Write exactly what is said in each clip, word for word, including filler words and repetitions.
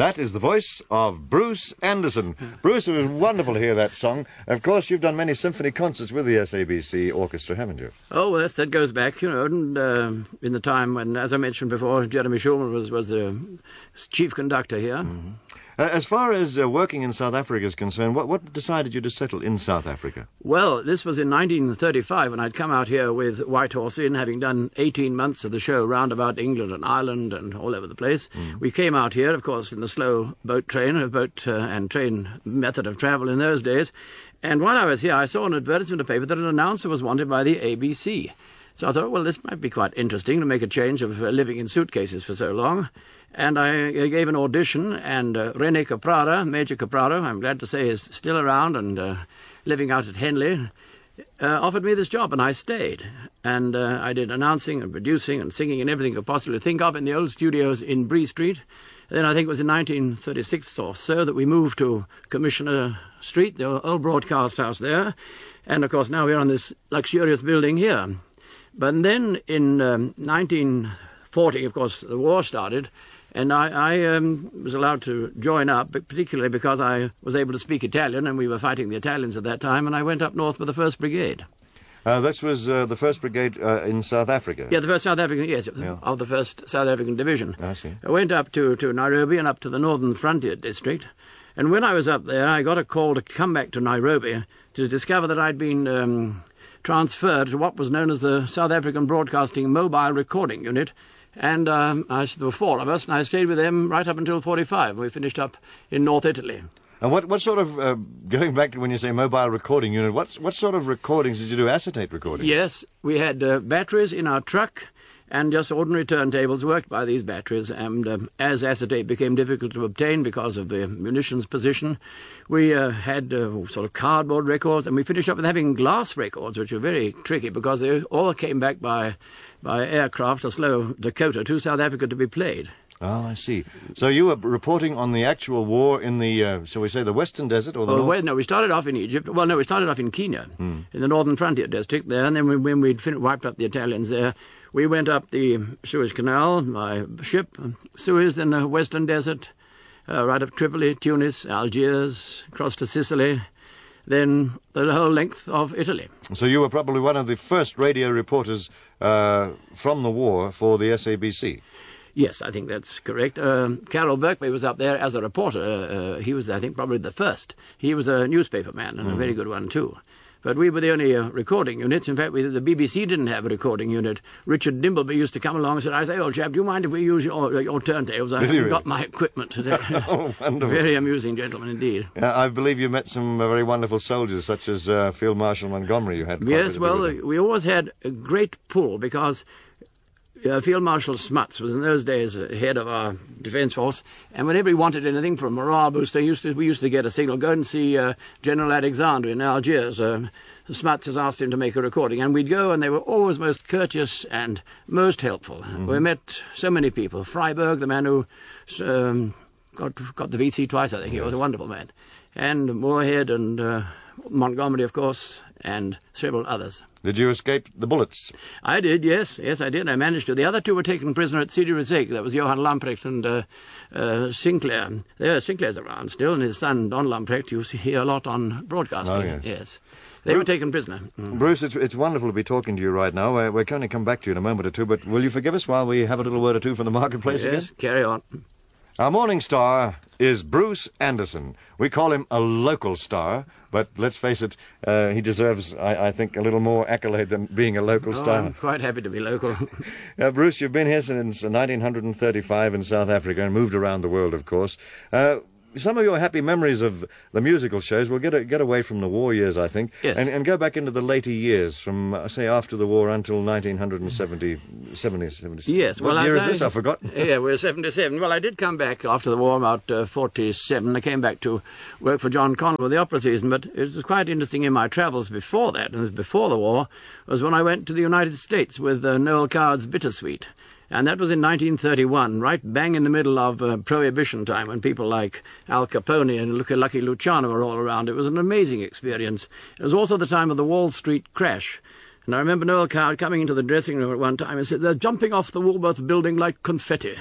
That is the voice of Bruce Anderson. Bruce, it was wonderful to hear that song. Of course, you've done many symphony concerts with the S A B C Orchestra, haven't you? Oh, well, yes, that goes back, you know, and, uh, in the time when, as I mentioned before, Jeremy Schulman was, was the chief conductor here. Mm-hmm. Uh, as far as uh, working in South Africa is concerned, what, what decided you to settle in South Africa? Well, this was in nineteen thirty-five when I'd come out here with Whitehorse Inn, having done eighteen months of the show round about England and Ireland and all over the place. Mm. We came out here, of course, in the slow boat train, a boat uh, and train method of travel in those days. And while I was here, I saw an advertisement in the paper that an announcer was wanted by the A B C. So I thought, well, this might be quite interesting to make a change of uh, living in suitcases for so long. And I gave an audition, and uh, René Caprara, Major Caprara, I'm glad to say is still around and uh, living out at Henley, uh, offered me this job, and I stayed. And uh, I did announcing and producing and singing and everything I could possibly think of in the old studios in Bree Street. Then I think it was in nineteen thirty-six or so that we moved to Commissioner Street, the old broadcast house there. And, of course, now we're on this luxurious building here. But then in um, nineteen forty, of course, the war started, and I, I um, was allowed to join up, particularly because I was able to speak Italian, and we were fighting the Italians at that time, and I went up north with the first Brigade. Uh, this was uh, the first Brigade uh, in South Africa? Yeah, the first South African, yes, yeah. of the first South African Division. I see. I went up to, to Nairobi and up to the Northern Frontier District, and when I was up there, I got a call to come back to Nairobi to discover that I'd been um, transferred to what was known as the South African Broadcasting Mobile Recording Unit. And um, I, there were four of us, and I stayed with them right up until forty-five. We finished up in North Italy. And what, what sort of, uh, going back to when you say mobile recording unit, what, what sort of recordings did you do, acetate recordings? Yes, we had uh, batteries in our truck, and just ordinary turntables worked by these batteries. And um, as acetate became difficult to obtain because of the munitions position, we uh, had uh, sort of cardboard records, and we finished up with having glass records, which were very tricky because they all came back by... by aircraft, a slow Dakota, to South Africa to be played. Oh, I see. So you were reporting on the actual war in the, uh, shall we say, the Western Desert or the well, North? Well, no, we started off in Egypt. Well, no, we started off in Kenya, hmm. in the Northern Frontier District there, and then when, when we'd fin- wiped up the Italians there, we went up the Suez Canal by ship, Suez, then the Western Desert, uh, right up Tripoli, Tunis, Algiers, across to Sicily, then the whole length of Italy. So you were probably one of the first radio reporters uh, from the war for the S A B C. Yes, I think that's correct. Um, Carol Berkeley was up there as a reporter. Uh, he was, I think, probably the first. He was a newspaper man, and mm. a very good one, too. But we were the only uh, recording units. In fact, we, the B B C didn't have a recording unit. Richard Dimbleby used to come along and said, I say, old chap, do you mind if we use your, your turntables? I haven't got my equipment today. Oh, wonderful. Very amusing gentleman indeed. Yeah, I believe you met some uh, very wonderful soldiers, such as uh, Field Marshal Montgomery. You had Yes, well, uh, we always had a great pull because... Uh, Field Marshal Smuts was in those days uh, head of our defence force, and whenever he wanted anything for a morale booster, used to, we used to get a signal, go and see uh, General Alexander in Algiers. Uh, Smuts has asked him to make a recording, and we'd go, and they were always most courteous and most helpful. Mm-hmm. We met so many people. Freiberg, the man who um, got, got the V C twice, I think, yes. He was a wonderful man. And Moorhead and uh, Montgomery, of course, and several others. Did you escape the bullets? I did, yes. Yes, I did. I managed to. The other two were taken prisoner at Sidi Rezek. That was Johan Lamprecht and uh, uh, Sinclair. There, Sinclair's around still, and his son, Don Lamprecht, you see here a lot on broadcasting. Oh, yes. yes. They Bruce, were taken prisoner. Mm. Bruce, it's, it's wonderful to be talking to you right now. We're, we're going to come back to you in a moment or two, but will you forgive us while we have a little word or two from the marketplace again? Yes, carry on. Our morning star is Bruce Anderson. We call him a local star, but let's face it, uh, he deserves, I, I think, a little more accolade than being a local oh, star. I'm quite happy to be local. uh, Bruce, you've been here since nineteen thirty-five in South Africa and moved around the world, of course. Uh, some of your happy memories of the musical shows, we'll get, a, get away from the war years, I think, yes. and, and go back into the later years, from, uh, say, after the war until nineteen seventy, seventy, seventy. Yes. What well, year I, is this? I've forgotten. Yeah, we're seventy-seven. Well, I did come back after the war, about uh, forty-seven. I came back to work for John Connell with the opera season, but it was quite interesting in my travels before that, and before the war, was when I went to the United States with uh, Noel Coward's Bittersweet. And that was in nineteen thirty-one, right bang in the middle of uh, Prohibition time, when people like Al Capone and Lucky Luciano were all around. It was an amazing experience. It was also the time of the Wall Street crash. And I remember Noel Coward coming into the dressing room at one time and said, "They're jumping off the Woolworth building like confetti."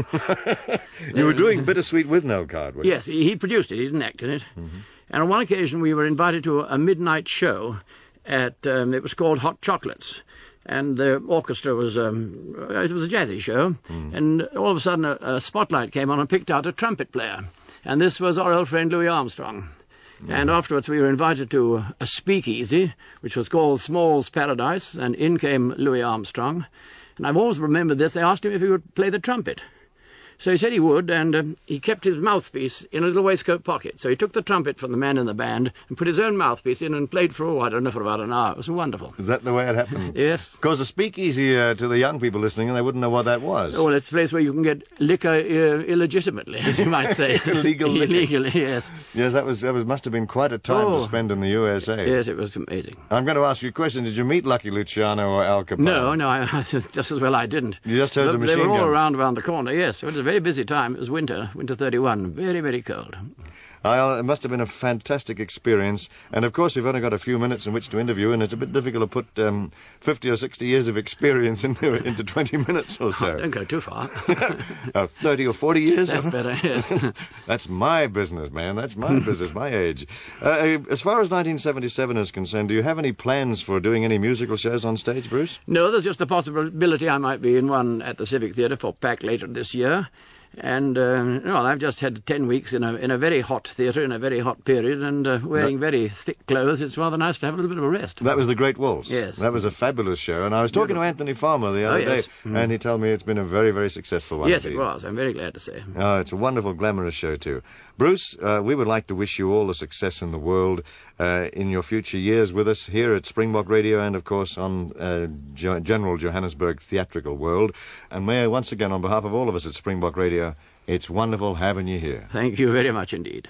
You were doing Bittersweet with Noel Coward, weren't you? Yes, he, he produced it. He didn't act in it. Mm-hmm. And on one occasion we were invited to a midnight show at, um, it was called Hot Chocolates. And the orchestra was, um, it was a jazzy show. Mm. And all of a sudden a, a spotlight came on and picked out a trumpet player. And this was our old friend Louis Armstrong. Mm. And afterwards we were invited to a speakeasy, which was called Small's Paradise, and in came Louis Armstrong. And I've always remembered this. They asked him if he would play the trumpet. So he said he would, and um, he kept his mouthpiece in a little waistcoat pocket. So he took the trumpet from the man in the band and put his own mouthpiece in and played for, oh, I don't know, for about an hour. It was wonderful. Is that the way it happened? Yes. Of course, a speakeasy uh, to the young people listening, and they wouldn't know what that was. Oh, well, it's a place where you can get liquor uh, illegitimately, as you might say. Illegal liquor. Illegally, yes. Yes, that was that was must have been quite a time oh. to spend in the U S A. Yes, it was amazing. I'm going to ask you a question. Did you meet Lucky Luciano or Al Capone? No, no, I, just as well I didn't. You just heard but the machine They were all guns. around around the corner, yes. It was a very busy time. It was winter, winter thirty-one, very, very cold. Uh, it must have been a fantastic experience. And, of course, we've only got a few minutes in which to interview, and it's a bit difficult to put um, fifty or sixty years of experience into, into twenty minutes or so. Oh, don't go too far. uh, thirty or forty years? That's better, yes. That's my business, man. That's my business, my age. Uh, as far as nineteen seventy-seven is concerned, do you have any plans for doing any musical shows on stage, Bruce? No, there's just a possibility I might be in one at the Civic Theatre for P A C later this year. And, uh, well, I've just had ten weeks in a in a very hot theatre in a very hot period and uh, wearing that, very thick clothes. It's rather nice to have a little bit of a rest. That was The Great Waltz. Yes. That was a fabulous show. And I was talking to Anthony Farmer the other oh, yes. day, mm. and he told me it's been a very, very successful one. Yes, indeed. it was. I'm very glad to say. Oh, it's a wonderful, glamorous show, too. Bruce, uh, we would like to wish you all the success in the world uh, in your future years with us here at Springbok Radio and, of course, on uh, jo- General Johannesburg Theatrical World. And may I once again, on behalf of all of us at Springbok Radio, it's wonderful having you here. Thank you very much indeed.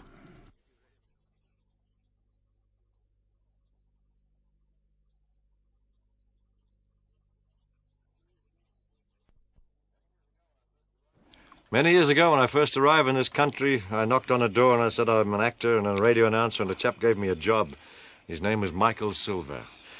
Many years ago, when I first arrived in this country, I knocked on a door and I said I'm an actor and a radio announcer, and a chap gave me a job. His name was Michael Silver.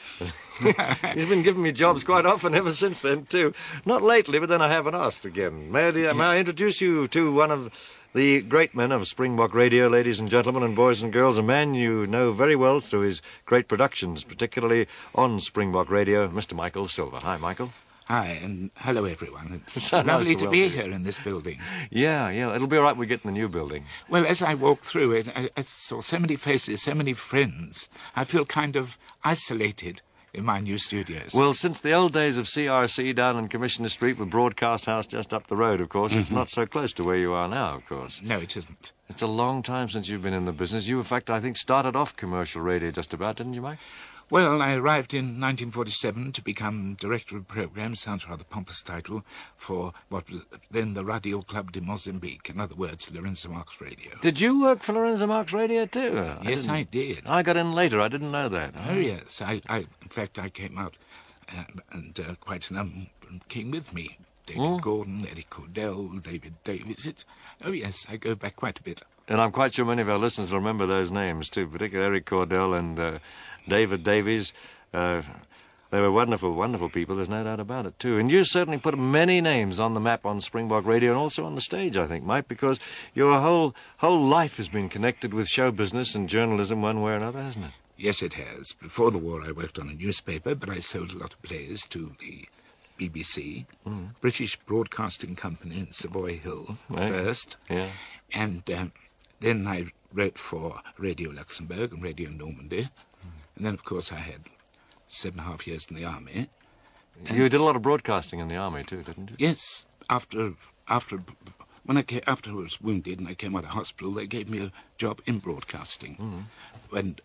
He's been giving me jobs quite often ever since then, too. Not lately, but then I haven't asked again. May I, may I introduce you to one of the great men of Springbok Radio, ladies and gentlemen, and boys and girls, a man you know very well through his great productions, particularly on Springbok Radio, Mister Michael Silver. Hi, Michael. Hi, and hello, everyone. It's so lovely nice to, to be here in this building. Yeah, yeah, it'll be all right when we get in the new building. Well, as I walked through it, I, I saw so many faces, so many friends. I feel kind of isolated in my new studios. Well, since the old days of C R C down in Commissioner Street with Broadcast House just up the road, of course, mm-hmm. It's not so close to where you are now, of course. No, it isn't. It's a long time since you've been in the business. You, in fact, I think, started off commercial radio just about, didn't you, Mike? Well, I arrived in nineteen forty-seven to become Director of Programme, sounds rather pompous title, for what was then the Radio Club de Mozambique, in other words, Lorenzo Marx Radio. Did you work for Lorenzo Marx Radio too? I yes, I did. I got in later, I didn't know that. Oh, yes. I, I in fact, I came out, uh, and uh, quite a number came with me. David mm. Gordon, Eddie Cordell, David Davis. It's, oh, yes, I go back quite a bit. And I'm quite sure many of our listeners remember those names too, particularly Eric Cordell and Uh, David Davies. Uh, they were wonderful, wonderful people, there's no doubt about it, too. And you certainly put many names on the map on Springbok Radio and also on the stage, I think, Mike, because your whole whole life has been connected with show business and journalism one way or another, hasn't it? Yes, it has. Before the war, I worked on a newspaper, but I sold a lot of plays to the B B C, mm. British Broadcasting Company in Savoy Hill right. first. Yeah. And um, then I wrote for Radio Luxembourg and Radio Normandy. And then, of course, I had seven and a half years in the army. You did a lot of broadcasting in the army too, didn't you? Yes. After, after, when I came, after I was wounded and I came out of hospital, they gave me a job in broadcasting. Mm-hmm. And,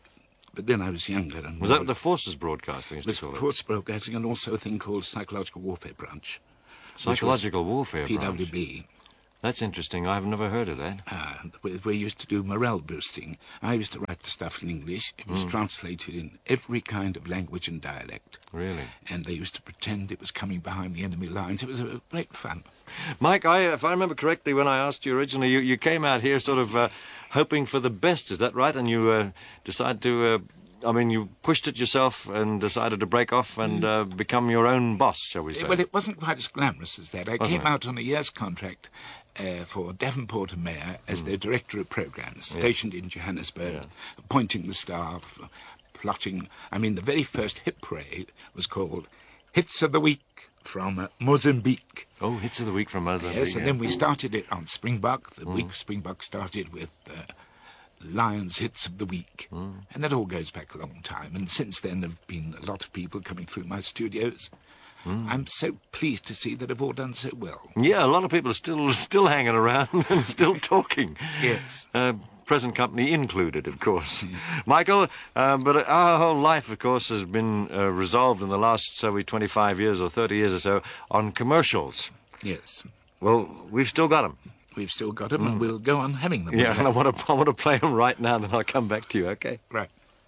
but then I was younger. And was that the Forces Broadcasting? It was Forces Broadcasting, and also a thing called Psychological Warfare Branch. Psychological Warfare P Branch. W B. That's interesting. I've never heard of that. Uh, we, we used to do morale boosting. I used to write the stuff in English. It was mm. translated in every kind of language and dialect. Really? And they used to pretend it was coming behind the enemy lines. It was a great fun. Mike, I, if I remember correctly, when I asked you originally, you, you came out here sort of uh, hoping for the best. Is that right? And you uh, decided to uh, I mean, you pushed it yourself and decided to break off and uh, become your own boss, shall we say? Well, it wasn't quite as glamorous as that. I Wasn't came it? out on a year's contract uh, for Devonport and Mayor as their director of programmes, stationed in Johannesburg, Yeah. appointing the staff, plotting. I mean, the very first hit parade was called Hits of the Week from uh, Mozambique. Oh, hits of the week from Mozambique. Yes, and yeah. then we started it on Springbok. The week of Springbok started with uh, Lions Hits of the Week. And that all goes back a long time. And since then, there have been a lot of people coming through my studios. I'm so pleased to see that they've all done so well. Yeah, a lot of people are still still hanging around and still talking. Yes. Uh, present company included, of course. Michael, uh, but our whole life, of course, has been uh, resolved in the last, so we, twenty-five years or thirty years or so, on commercials. Yes. Well, we've still got them. We've still got them, and we'll go on having them. Yeah, and I want to I want to play them right now, then I'll come back to you, okay? Right.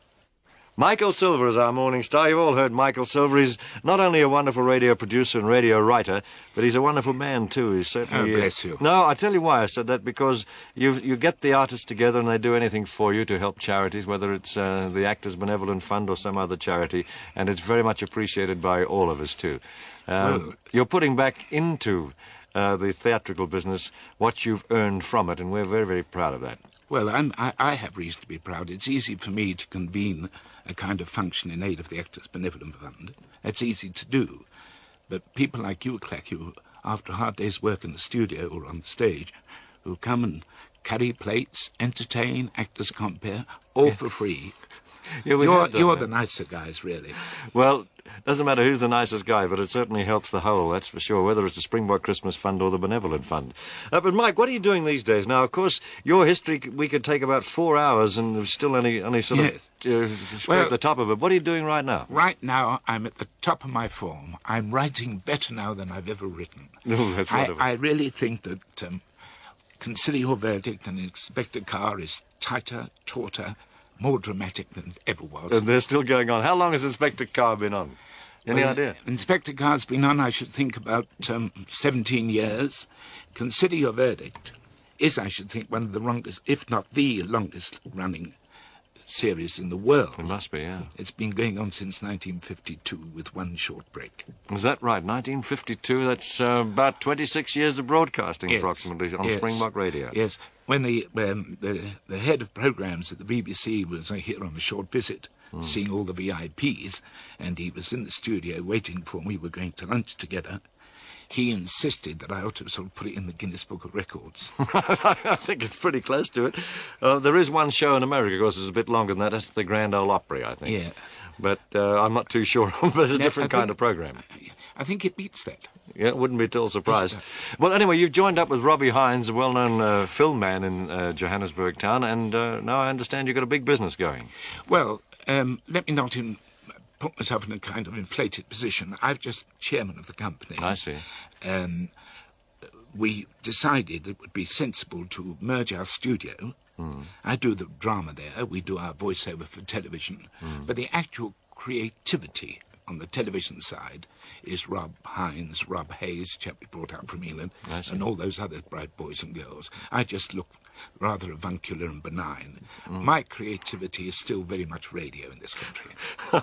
Michael Silver is our morning star. You've all heard Michael Silver. He's not only a wonderful radio producer and radio writer, but he's a wonderful man, too. He's certainly... Oh, bless you. No, I tell you why I said that, because you you get the artists together and they do anything for you to help charities, whether it's uh, the Actors Benevolent Fund or some other charity, and it's very much appreciated by all of us, too. Um, Well- you're putting back into uh, the theatrical business what you've earned from it, and we're very, very proud of that. Well, I'm, I, I have reason to be proud. It's easy for me to convene a kind of function in aid of the Actors Benevolent Fund. It's easy to do. But people like you, Clack, who, after a hard day's work in the studio or on the stage, who come and carry plates, entertain, actors compare, all for free. Yeah, we You're, have done you're that. the nicer guys, really. Well, doesn't matter who's the nicest guy, but it certainly helps the whole, that's for sure, whether it's the Springbok Christmas Fund or the Benevolent Fund. Uh, but, Mike, what are you doing these days? Now, of course, your history, c- we could take about four hours and there's still only, only sort Yes. of uh, scrape Well- the top of it. What are you doing right now? Right now, I'm at the top of my form. I'm writing better now than I've ever written. Oh, that's I, wonderful. I really think that um, Consider Your Verdict and Inspector Carr is tighter, tauter, more dramatic than it ever was. And they're still going on. How long has Inspector Carr been on? Any Well, idea? Inspector Carr's been on, I should think, about um, seventeen years. Consider Your Verdict is, I should think, one of the longest, if not the longest-running series in the world. It must be, yeah. It's been going on since nineteen fifty-two with one short break. Is that right? nineteen fifty-two, that's uh, about twenty-six years of broadcasting, Yes. approximately, on Yes. Springbok Radio. Yes. When the, um, the the head of programmes at the B B C was uh, here on a short visit, Hmm. seeing all the V I Ps, and he was in the studio waiting for me. We were going to lunch together. He insisted that I ought to sort of put it in the Guinness Book of Records. I think it's pretty close to it. Uh, there is one show in America, of course, it's a bit longer than that. That's the Grand Ole Opry, I think. Yeah. But uh, I'm not too sure. But it's a Yeah, different I kind think- of program. I think it beats that. Yeah, it wouldn't be at all surprised. Yes, Well, anyway, you've joined up with Robbie Hines, a well-known uh, film man in uh, Johannesburg town, and uh, now I understand you've got a big business going. Well, um, let me not in, put myself in a kind of inflated position. I'm just chairman of the company. I see. Um, we decided it would be sensible to merge our studio. Hmm. I do the drama there. We do our voiceover for television. Hmm. But the actual creativity on the television side is Rob Hines, Rob Hayes, chap we brought out from England, I see. and all those other bright boys and girls. I just look rather avuncular and benign. Hmm. My creativity is still very much radio in this country.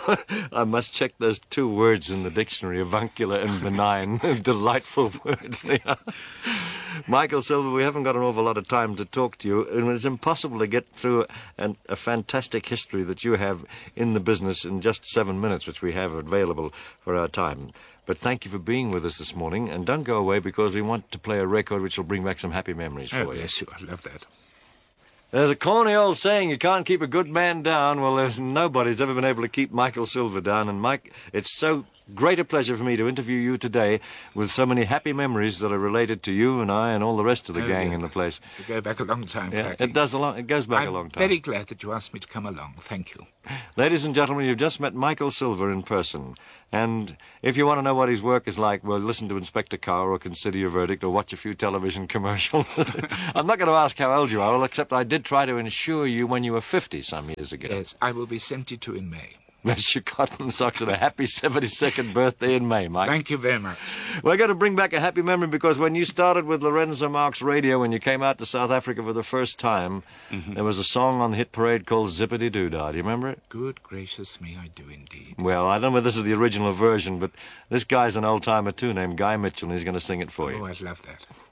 I must check those two words in the dictionary, avuncular and benign. Delightful words they are. Michael Silver, we haven't got an awful lot of time to talk to you, and it's impossible to get through an, a fantastic history that you have in the business in just seven minutes, which we have available for our time. But thank you for being with us this morning, and don't go away because we want to play a record which will bring back some happy memories for Oh, you. bless you. I love that. There's a corny old saying, you can't keep a good man down. Well, there's nobody's ever been able to keep Michael Silver down. And, Mike, it's so great a pleasure for me to interview you today with so many happy memories that are related to you and I and all the rest of the Oh, gang yeah. in the place. We go back a long time, Yeah, Clacky. it does a long, it goes back I'm a long time. very glad that you asked me to come along. Thank you. Ladies and gentlemen, you've just met Michael Silver in person. And if you want to know what his work is like, well, listen to Inspector Carr or Consider Your Verdict or watch a few television commercials. I'm not going to ask how old you are, well, except I did try to insure you when you were fifty some years ago. Yes, I will be seventy-two in May. Bless your cotton socks, and a happy seventy-second birthday in May, Mike. Thank you very much. We're going to bring back a happy memory because when you started with Lorenzo Marx Radio, when you came out to South Africa for the first time, mm-hmm. there was a song on the hit parade called Zippity Doo Dah. Do you remember it? Good gracious me, I do indeed. Well, I don't know if this is the original version, but this guy's an old-timer too named Guy Mitchell, and he's going to sing it for you. Oh, I'd love that.